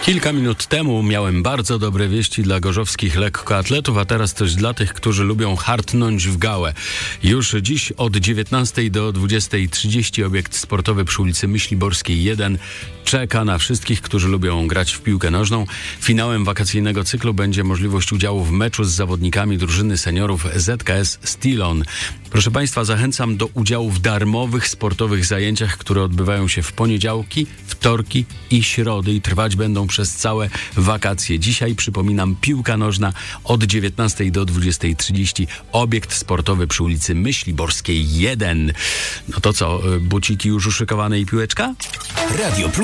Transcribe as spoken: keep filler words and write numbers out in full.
Kilka minut temu miałem bardzo dobre wieści dla gorzowskich lekkoatletów, a teraz też dla tych, którzy lubią hartnąć w gałę. Już dziś od dziewiętnastej do dwudziestej trzydzieści obiekt sportowy przy ulicy Myśliborskiej jeden czeka na wszystkich, którzy lubią grać w piłkę nożną. Finałem wakacyjnego cyklu będzie możliwość udziału w meczu z zawodnikami drużyny seniorów Z K S Stilon. Proszę Państwa, zachęcam do udziału w darmowych sportowych zajęciach, które odbywają się w poniedziałki, wtorki i środy i trwać będą przez całe wakacje. Dzisiaj, przypominam, piłka nożna od dziewiętnastej do dwudziestej trzydzieści. Obiekt sportowy przy ulicy Myśliborskiej jeden. No to co, buciki już uszykowane i piłeczka? Radio